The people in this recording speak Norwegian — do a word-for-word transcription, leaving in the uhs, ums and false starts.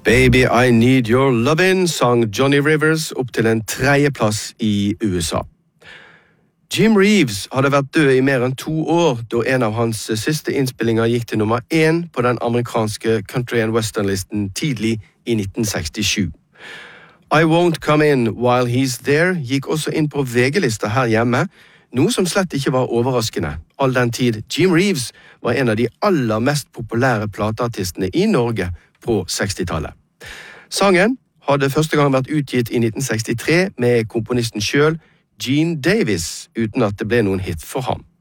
Baby, I Need Your Lovin', sang Johnny Rivers opp til en tredjeplass i U S A. Jim Reeves hadde vært død i mer enn to år, da en av hans siste innspillinger gikk til nummer én på den amerikanske country and western-listen tidlig i nitten sekstisju. I Won't Come In While He's There gikk også inn på V G-lista her hjemme, noe som slett ikke var overraskende, all den tid Jim Reeves var en av de aller mest populære plateartistene i Norge på sekstitallet. Sangen hadde første gang vært utgitt i nitten sekstitre med komponisten selv, Gene Davis, uten at det ble noen hit for ham.